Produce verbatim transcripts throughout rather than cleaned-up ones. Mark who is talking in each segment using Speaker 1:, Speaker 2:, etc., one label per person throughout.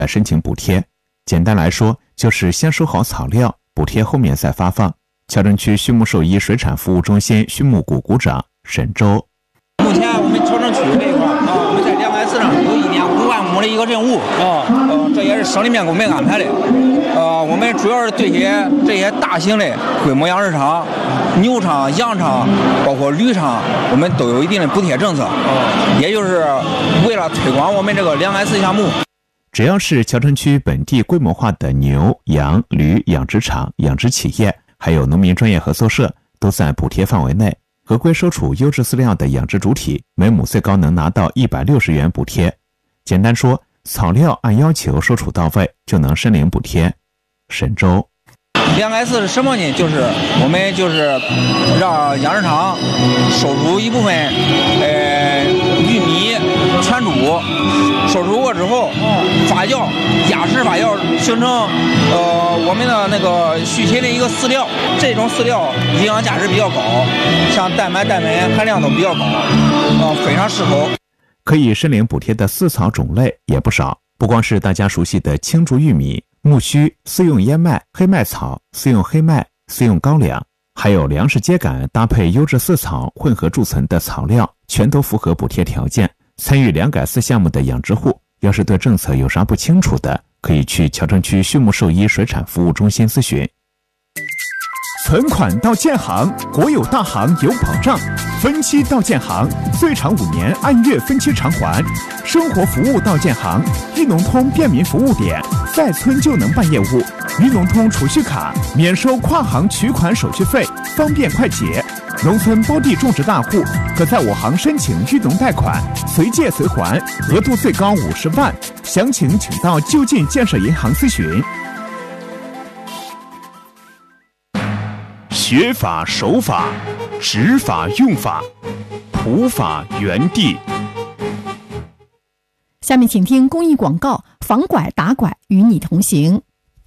Speaker 1: 来申请补贴。简单来说，就是先收好草料，补贴后面再发放。乔镇区畜牧兽医水产服务中心畜牧股股长沈周。
Speaker 2: 目前我们乔镇区这一块啊，我们在两百市场有一年五万亩的一个任务啊，呃，这也是省里面给我们安排的。呃，我们主要是对些这些大型的规模养殖场、牛场、羊场，包括驴场，我们都有一定的补贴政策，也就是为了推广我们这个两百四项目。
Speaker 1: 只要是乔镇区本地规模化的牛、羊、驴养殖场、养殖企业，还有农民专业合作社，都在补贴范围内。合规收储优质饲料的养殖主体，每亩最高能拿到一百六十元补贴。简单说，草料按要求收储到位，就能申领补贴。沈周。
Speaker 2: 两百四是什么呢？就是我们就是让养殖场收储一部分呃玉米全猪，收储过之后发酵压实发酵，形成呃我们的那个畜禽的一个饲料。这种饲料营养价值比较高，像蛋白蛋白含量都比较高，呃非常适口。
Speaker 1: 可以申领补贴的饲草种类也不少，不光是大家熟悉的青竹玉米、苜蓿、饲用燕麦、黑麦草、饲用黑麦、饲用高粱，还有粮食秸秆搭配优质饲草混合贮存的草料，全都符合补贴条件。参与两改四项目的养殖户，要是对政策有啥不清楚的，可以去乔镇区畜牧兽医水产服务中心咨询。
Speaker 3: 存款到建行，国有大行有保障；分期到建行，最长五年按月分期偿还；生活服务到建行，裕农通便民服务点，在村就能办业务；裕农通储蓄卡免收跨行取款手续费，方便快捷。农村包地种植大户可在我行申请裕农贷款，随借随还，额度最高五十万。详情请到就近建设银行咨询。学法守法，执法用法，普法原地。
Speaker 4: 下面请听公益广告，防拐打拐与你同行。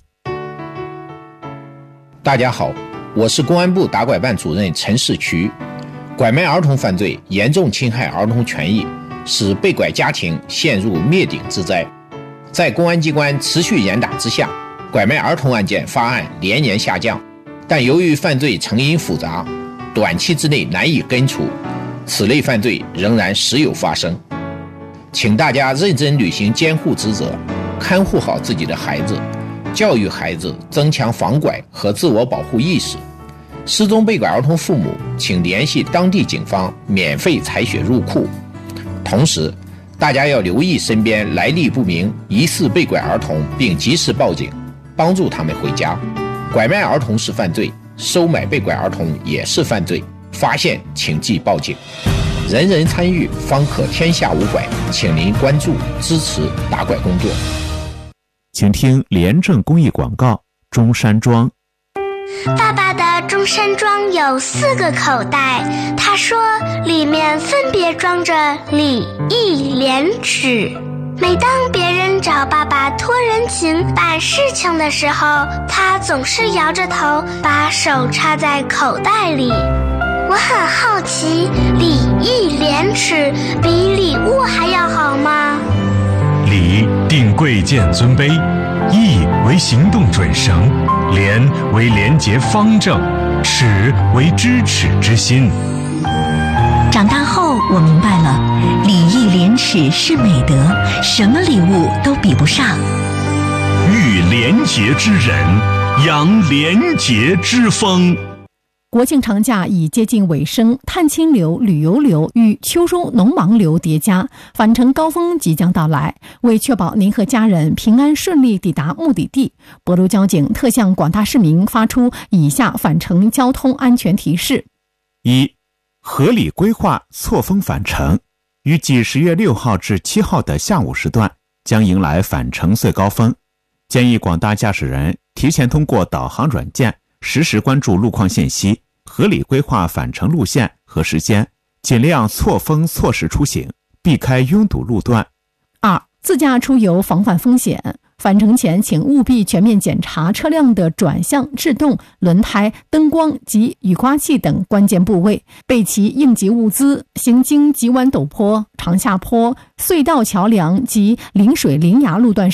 Speaker 5: 大家好，我是公安部打拐办主任陈世渠。拐卖儿童犯罪严重侵害儿童权益，使被拐家庭陷入灭顶之灾。在公安机关持续严打之下，拐卖儿童案件发案连年下降，但由于犯罪成因复杂，短期之内难以根除，此类犯罪仍然时有发生。请大家认真履行监护职责，看护好自己的孩子，教育孩子增强防拐和自我保护意识。失踪被拐儿童父母请联系当地警方免费采血入库。同时大家要留意身边来历不明疑似被拐儿童，并及时报警，帮助他们回家。拐卖儿童是犯罪，收买被拐儿童也是犯罪，发现请即报警。人人参与方可天下无拐，请您关注支持打拐工作。
Speaker 1: 请听廉政公益广告。中山装。
Speaker 6: 爸爸的中山装有四个口袋，他说里面分别装着礼义廉耻。每当别人找爸爸托人情办事情的时候，他总是摇着头，把手插在口袋里。我很好奇，礼义廉耻比礼物还要好吗？
Speaker 7: 礼定贵贱尊卑，义为行动准绳，廉为廉洁方正，耻为知耻之心。
Speaker 8: 长大后我明白了，礼义廉耻是美德，什么礼物都比不上。
Speaker 7: 育廉洁之人，扬廉洁之风。
Speaker 4: 国庆长假已接近尾声，探亲流、旅游流与秋收农忙流叠加，返程高峰即将到来。为确保您和家人平安顺利抵达目的地，博卢交警特向广大市民发出以下返程交通安全提示：
Speaker 1: 一、合理规划错峰返程。预计十月六号至七号的下午时段将迎来返程最高峰，建议广大驾驶人提前通过导航软件实时关注路况信息，合理规划返程路线和时间，尽量错峰错时出行，避开拥堵路段。
Speaker 4: 二、自驾出游防范风险。返程前请务必全面检查车辆的转向、制动、轮胎、灯光及雨刮器等关键部位，备齐应急物资。行经急弯陡坡、长下坡、隧道、桥梁及临水临崖路段时，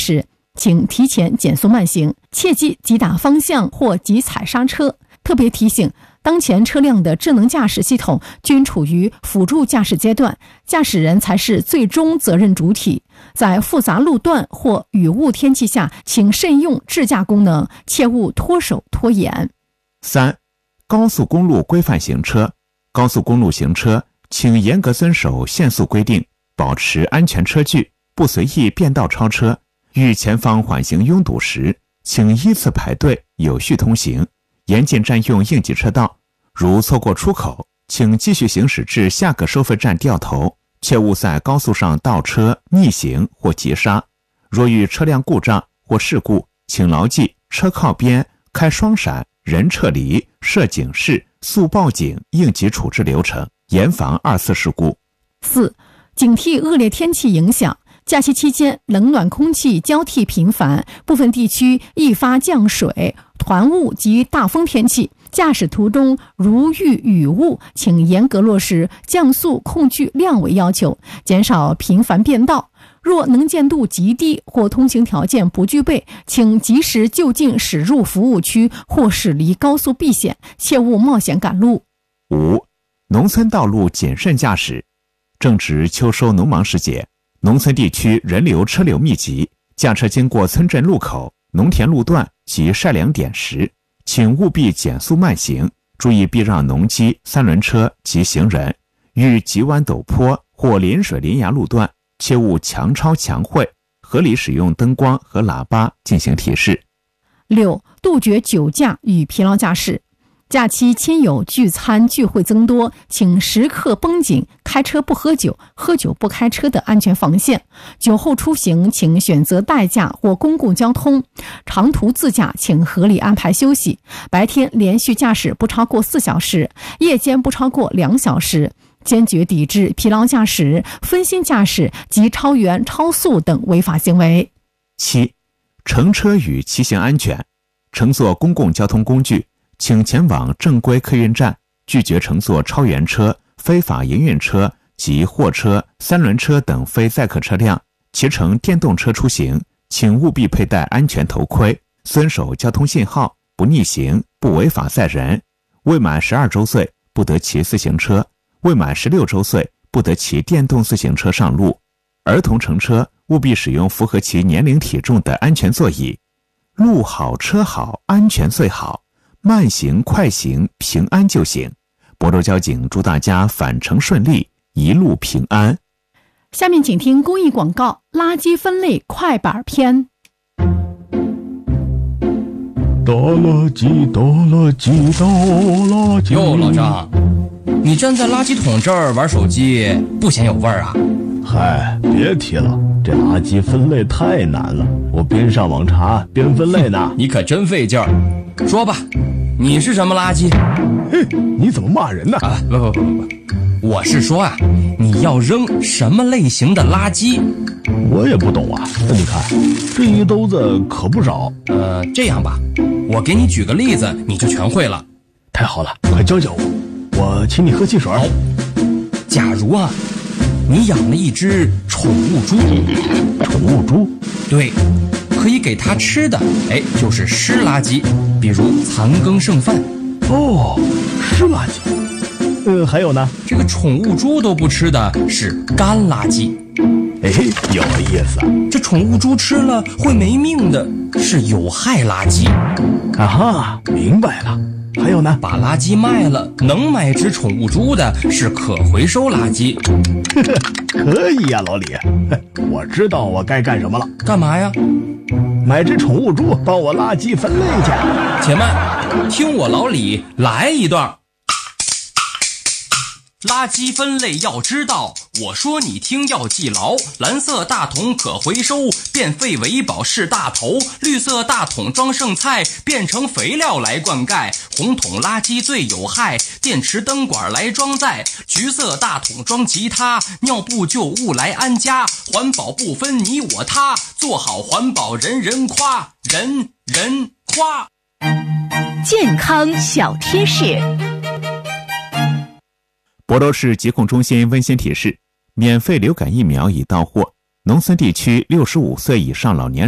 Speaker 4: 请提前减速慢行，切忌急打方向或急踩刹车。特别提醒，当前车辆的智能驾驶系统均处于辅助驾驶阶段，驾驶人才是最终责任主体。在复杂路段或雨雾天气下，请慎用智驾功能，切勿脱手拖延。
Speaker 1: 三、高速公路规范行车。高速公路行车，请严格遵守限速规定，保持安全车距，不随意变道超车。遇前方缓行拥堵时，请依次排队，有序通行，严禁占用应急车道。如错过出口，请继续行驶至下个收费站掉头，切勿在高速上倒车、逆行或急刹。若遇车辆故障或事故，请牢记车靠边、开双闪、人撤离、设警示、速报警应急处置流程，严防二次事故。
Speaker 4: 四、警惕恶劣天气影响。假期期间，冷暖空气交替频繁，部分地区易发降水、团雾及大风天气。驾驶途中如遇雨雾，请严格落实降速控距量为要求，减少频繁变道。若能见度极低或通行条件不具备，请及时就近驶入服务区或驶离高速避险，切勿冒险赶路。
Speaker 1: 五、农村道路谨慎驾驶。正值秋收农忙时节，农村地区人流车流密集，驾车经过村镇路口、农田路段及晒粮点时，请务必减速慢行，注意避让农机、三轮车及行人。遇急弯陡坡或临水临崖路段，切勿强超强会，合理使用灯光和喇叭进行提示。
Speaker 4: 六、杜绝酒驾与疲劳驾驶。假期亲友聚餐聚会增多，请时刻绷紧开车不喝酒、喝酒不开车的安全防线。酒后出行请选择代驾或公共交通，长途自驾请合理安排休息。白天连续驾驶不超过四小时，夜间不超过两小时。坚决抵制疲劳驾驶、分心驾驶及超员、超速等违法行为。
Speaker 1: 七、乘车与骑行安全。乘坐公共交通工具，请前往正规客运站，拒绝乘坐超员车、非法营运车及货车、三轮车等非载客车辆。骑乘电动车出行，请务必佩戴安全头盔，遵守交通信号，不逆行，不违法载人。未满十二周岁不得骑自行车，未满十六周岁不得骑电动自行车上路。儿童乘车务必使用符合其年龄体重的安全座椅。路好车好，安全最好，慢行快行平安就行。亳州交警祝大家返程顺利，一路平安。
Speaker 4: 下面请听公益广告，垃圾分类快板篇。
Speaker 9: 倒垃圾，倒垃圾，倒垃圾。
Speaker 10: 哟，老张，你站在垃圾桶这儿玩手机，不嫌有味儿啊？
Speaker 9: 嗨，别提了，这垃圾分类太难了，我边上网查边分类呢。
Speaker 10: 你可真费劲儿。说吧，你是什么垃圾？
Speaker 9: 嘿，你怎么骂人呢？
Speaker 10: 啊，不不不不不，我是说啊，你要扔什么类型的垃圾？
Speaker 9: 我也不懂啊。你看，这一兜子可不少。
Speaker 10: 呃，这样吧，我给你举个例子，你就全会了。
Speaker 9: 太好了，快教教我，我请你喝汽水。
Speaker 10: 好，假如啊，你养了一只宠物猪。
Speaker 9: 宠物猪？
Speaker 10: 对，可以给它吃的，哎，就是湿垃圾，比如残羹剩饭。
Speaker 9: 哦，湿垃圾。呃，还有呢？
Speaker 10: 这个宠物猪都不吃的是干垃圾。
Speaker 9: 哎，有意思。
Speaker 10: 这宠物猪吃了会没命的是有害垃圾。
Speaker 9: 啊哈，明白了。还有呢？
Speaker 10: 把垃圾卖了能买只宠物猪的是可回收垃圾。
Speaker 9: 可以呀、啊，老李，我知道我该干什么了。
Speaker 10: 干嘛呀？
Speaker 9: 买只宠物猪帮我垃圾分类去。
Speaker 10: 且慢，听我老李来一段。垃圾分类要知道，我说你听要记牢。蓝色大桶可回收，变废为宝是大头。绿色大桶装剩菜，变成肥料来灌溉。红桶垃圾最有害，电池灯管来装载。橘色大桶装其他，尿布旧物来安家。环保不分你我他，做好环保人人夸，人人夸。
Speaker 8: 健康小贴士。
Speaker 1: 亳州市疾控中心温馨提示：免费流感疫苗已到货，农村地区六十五岁以上老年人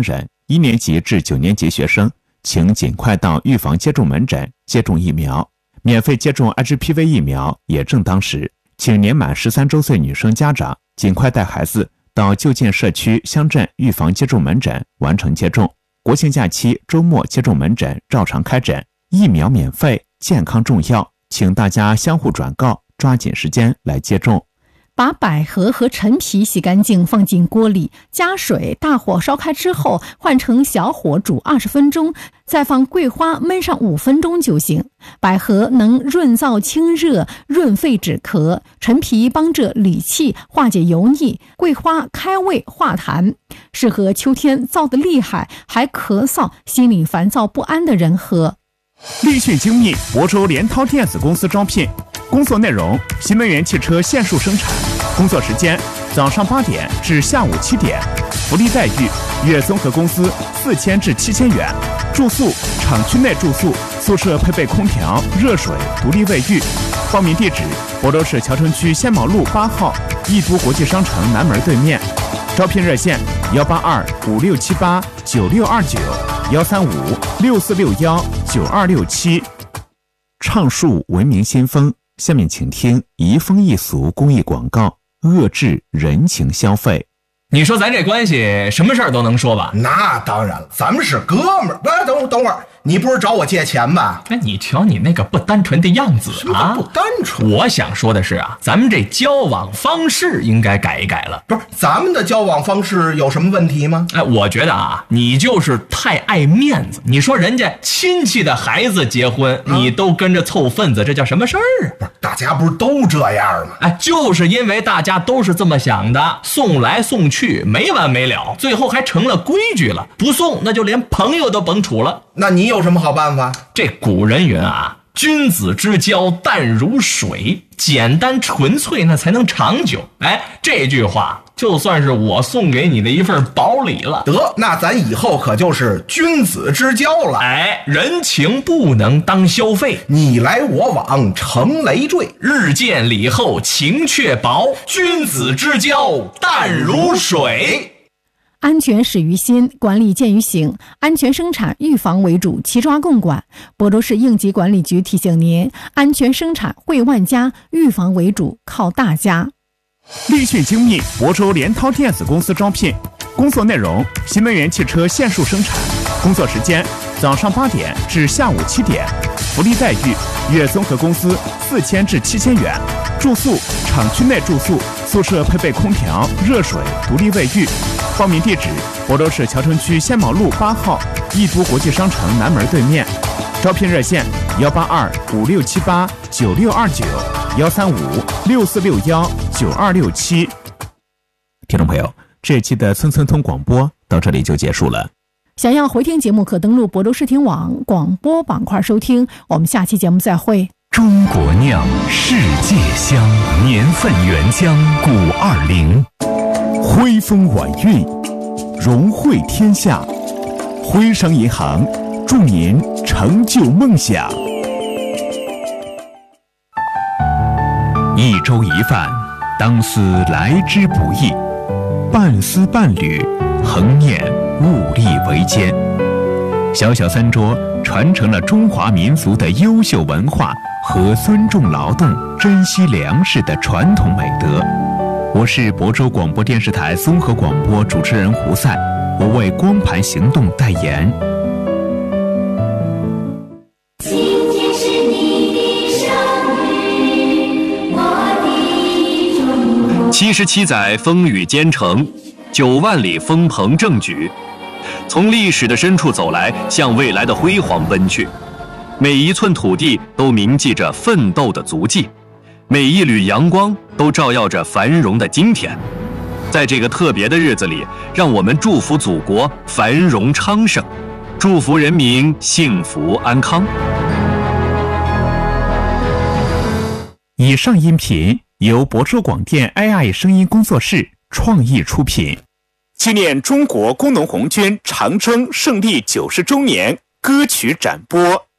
Speaker 1: 一年级至九年级学生，请尽快到预防接种门诊接种疫苗。免费接种 H P V 疫苗也正当时，请年满十三周岁女生家长尽快带孩子到就近社区乡镇预防接种门诊完成接种。国庆假期周末接种门诊照常开诊，疫苗免费，健康重要，请大家相互转告，抓紧时间来接种。
Speaker 4: 把百合和陈皮洗干净，放进锅里，加水，大火烧开之后，换成小火煮二十分钟，再放桂花焖上五分钟就行。百合能润燥清热，润肺止咳；陈皮帮着理气，化解油腻；桂花开胃化痰，适合秋天燥得厉害还咳嗽、心里烦躁不安的人喝。
Speaker 3: 立讯精密亳州联涛电子公司招聘，工作内容：新能源汽车线束生产，工作时间：早上八点至下午七点，福利待遇：月综合工资四千至七千元，住宿厂区内住宿，宿舍配备空调、热水、独立卫浴。报名地址：亳州市谯城区仙毛路八号易都国际商城南门对面。招聘热线：幺八二五六七八九六二九，幺三五六四六幺九二六七。畅述文明先锋，下面请听移风易俗公益广告，遏制人情消费。
Speaker 10: 你说咱这关系什么事儿都能说吧？
Speaker 11: 那当然了，咱们是哥们儿。哎，等等会儿，你不是找我借钱吧？
Speaker 10: 哎，你瞧你那个不单纯的样子啊！
Speaker 11: 不单纯。
Speaker 10: 我想说的是啊，咱们这交往方式应该改一改了。
Speaker 11: 不是，咱们的交往方式有什么问题吗？
Speaker 10: 哎，我觉得啊，你就是太爱面子。你说人家亲戚的孩子结婚，啊、你都跟着凑份子，这叫什么事儿啊？
Speaker 11: 不是，大家不是都这样吗？
Speaker 10: 哎，就是因为大家都是这么想的，送来送去。没完没了，最后还成了规矩了。不送那就连朋友都甭处了。
Speaker 11: 那你有什么好办法？
Speaker 10: 这古人云啊，君子之交淡如水，简单纯粹那才能长久。哎，这句话就算是我送给你的一份薄礼了。
Speaker 11: 得，那咱以后可就是君子之交了。
Speaker 10: 哎，人情不能当消费，
Speaker 11: 你来我往成累赘，
Speaker 10: 日见礼后情却薄，君子之交淡如水。
Speaker 4: 安全始于心，管理见于行，安全生产预防为主，齐抓共管。亳州市应急管理局提醒您，安全生产惠万家，预防为主，靠大家。
Speaker 3: 立讯精密亳州联涛电子公司招聘，工作内容：新能源汽车线束生产，工作时间：早上八点至下午七点，福利待遇：月综合工资四千至七千元，住宿厂区内住宿，宿舍配备空调、热水、独立卫浴。报名地址：亳州市谯城区仙毛路八号易都国际商城南门对面。招聘热线：幺八二五六七八九六二九，幺三五六四六幺九二六七。
Speaker 1: 听众朋友，这期的村村通广播到这里就结束了。
Speaker 4: 想要回听节目，可登录亳州视听网广播板块收听。我们下期节目再会。
Speaker 7: 中国酿，世界香，年份原浆古二零。
Speaker 3: 徽风晚运，荣汇天下。徽商银行祝您成就梦想。
Speaker 1: 一粥一饭，当思来之不易；半丝半缕，恒念物力维艰。小小餐桌传承了中华民族的优秀文化和尊重劳动、珍惜粮食的传统美德。我是亳州广播电视台综合广播主持人胡赛，我为光盘行动代言。
Speaker 12: 今天是你的生日，我的中国。
Speaker 13: 七十七载风雨兼程，九万里风鹏正举，从历史的深处走来，向未来的辉煌奔去。每一寸土地都铭记着奋斗的足迹，每一缕阳光都照耀着繁荣的今天。在这个特别的日子里，让我们祝福祖国繁荣昌盛，祝福人民幸福安康。
Speaker 3: 以上音频由亳州广电 A I 声音工作室创意出品，纪念中国工农红军长征胜利九十周年歌曲展播。